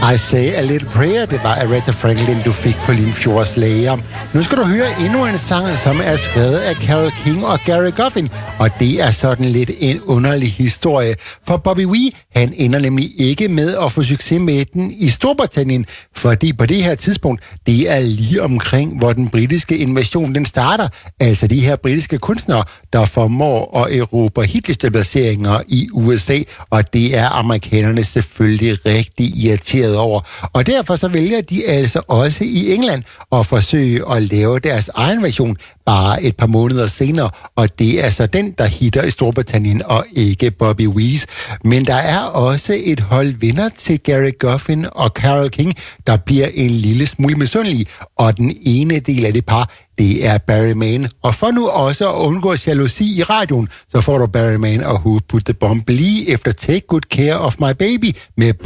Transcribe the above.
I Say a Little Prayer, det var Aretha Franklin, du fik på Limfjords Lager. Nu skal du høre endnu en sang, som er skrevet af Carole King og Gary Goffin, og det er sådan lidt en underlig historie. For Bobby Wee, han ender nemlig ikke med at få succes med den i Storbritannien, fordi på det her tidspunkt, det er lige omkring, hvor den britiske invasion den starter. Altså de her britiske kunstnere, der formår at erobre hitlisteplaceringer i USA, og det er amerikanerne selvfølgelig rigtig irriteret over. Og derfor så vælger de altså også i England at forsøge at lave deres egen version bare et par måneder senere, og det er så den, der hitter i Storbritannien, og ikke Bobby Wees. Men der er også et hold venner til Gary Goffin og Carole King, der bliver en lille smule misundelige, og den ene del af det par, det er Barry Mann. Og for nu også at undgå jalousi i radioen, så får du Barry Mann og Who Put the Bomb lige efter Take Good Care of My Baby med